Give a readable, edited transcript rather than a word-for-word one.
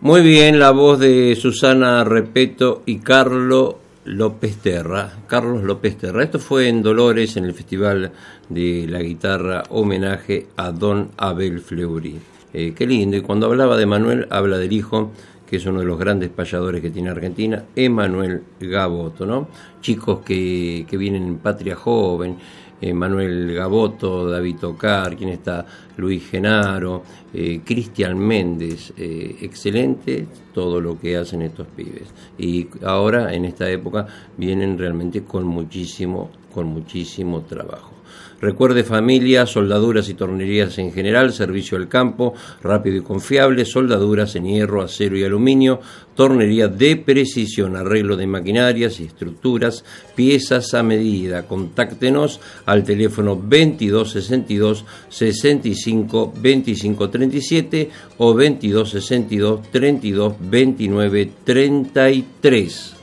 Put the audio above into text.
Muy bien, la voz de Susana Repeto y Carlos López Terra. Esto fue en Dolores, en el Festival de la Guitarra, homenaje a don Abel Fleury. Qué lindo, y cuando hablaba de Manuel, habla del hijo, que es uno de los grandes payadores que tiene Argentina, Emanuel Gaboto, ¿no? Chicos que vienen en Patria Joven, Manuel Gaboto, David Tocar, ¿quién está? Luis Genaro, Cristian Méndez, excelente todo lo que hacen estos pibes. Y ahora, en esta época, vienen realmente con muchísimo trabajo. Recuerde, familia, soldaduras y tornerías en general, servicio al campo, rápido y confiable, soldaduras en hierro, acero y aluminio, tornería de precisión, arreglo de maquinarias y estructuras, piezas a medida. Contáctenos al teléfono 2262 65 25 37 o 2262 32 29 33.